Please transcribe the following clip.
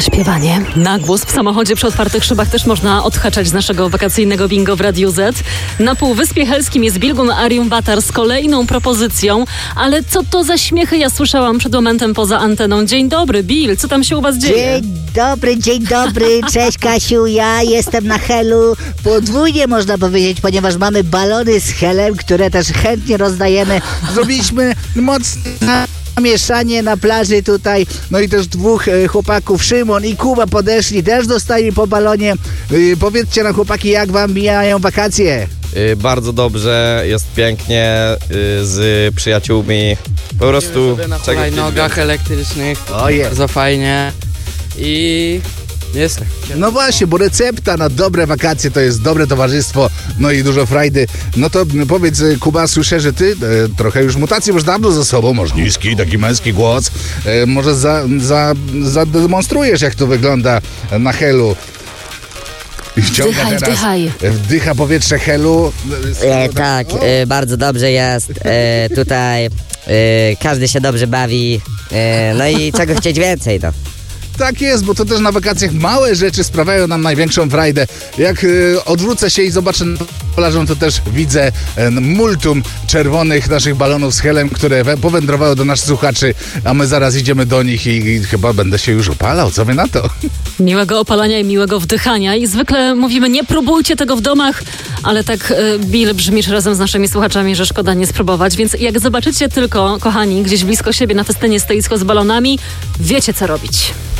A śpiewanie na głos w samochodzie przy otwartych szybach też można odhaczać z naszego wakacyjnego bingo w Radiu Z. Na Półwyspie Helskim jest Bilgun Arium Batar z kolejną propozycją. Ale co to za śmiechy ja słyszałam przed momentem poza anteną. Dzień dobry, Bill, co tam się u was dzieje? Dzień dobry, cześć Kasiu, ja jestem na Helu. Podwójnie można powiedzieć, ponieważ mamy balony z helem, które też chętnie rozdajemy. Zrobiliśmy mocne mieszanie na plaży tutaj, no i też dwóch chłopaków, Szymon i Kuba, podeszli, też dostali po balonie. Powiedzcie nam, chłopaki, jak wam mijają wakacje? Bardzo dobrze, jest pięknie, z przyjaciółmi, po prostu na hulajnogach elektrycznych, bardzo fajnie i jest. No właśnie, bo recepta na dobre wakacje to jest dobre towarzystwo, no i dużo frajdy. No to powiedz, Kuba, słyszę, że ty trochę już mutacji masz dawno za sobą, masz niski, taki męski głos. Może zademonstrujesz, jak to wygląda na Helu. Wdycha powietrze Helu. Tak, bardzo dobrze jest. Tutaj każdy się dobrze bawi. No i czego chcieć więcej, no. Tak jest, bo to też na wakacjach małe rzeczy sprawiają nam największą frajdę. Jak odwrócę się i zobaczę na plażą, to też widzę multum czerwonych naszych balonów z helem, które powędrowały do naszych słuchaczy, a my zaraz idziemy do nich i chyba będę się już opalał. Co wy na to? Miłego opalania i miłego wdychania. I zwykle mówimy, nie próbujcie tego w domach, ale tak, Bill, brzmisz razem z naszymi słuchaczami, że szkoda nie spróbować. Więc jak zobaczycie tylko, kochani, gdzieś blisko siebie na festynie stoisko z balonami, wiecie co robić.